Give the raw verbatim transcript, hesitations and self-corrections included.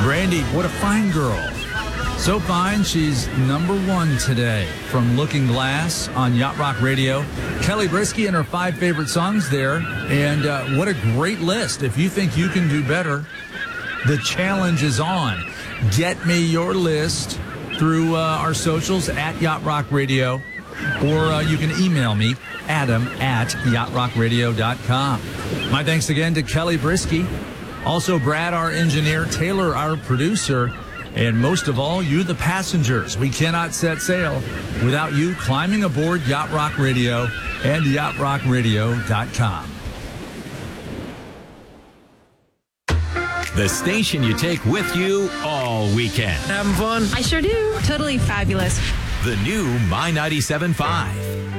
Brandy, what a fine girl. So fine, she's number one today from Looking Glass on Yacht Rock Radio. Kelly Brisky and her five favorite songs there. And uh, what a great list. If you think you can do better, the challenge is on. Get me your list through uh, our socials at Yacht Rock Radio, or uh, you can email me, Adam at yacht rock radio dot com. My thanks again to Kelly Brisky, also Brad, our engineer, Taylor, our producer, and most of all, you, the passengers. We cannot set sail without you climbing aboard Yacht Rock Radio and yacht rock radio dot com. The station you take with you all weekend. Having fun? I sure do. Totally fabulous. The new My ninety-seven point five.